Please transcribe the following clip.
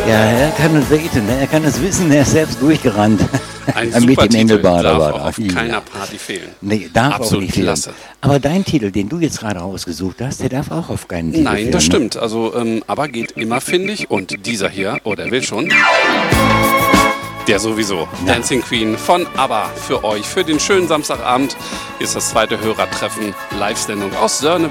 Ja, er kann es beten, er kann es wissen, er ist selbst durchgerannt. Ein Mit super dem Titel, Engelbader darf war auch da. auf keiner Party fehlen. Nee, darf Absolut auch nicht fehlen. klasse. Aber dein Titel, den du jetzt gerade ausgesucht hast, der darf auch auf keinen Titel Nein, fehlen. das ne? stimmt. Also, aber geht immer, finde ich. Und dieser hier, oh, der will schon. Der sowieso. Ja. Dancing Queen von ABBA für euch, für den schönen Samstagabend. Hier ist das zweite Hörertreffen, Live-Sendung aus Sörne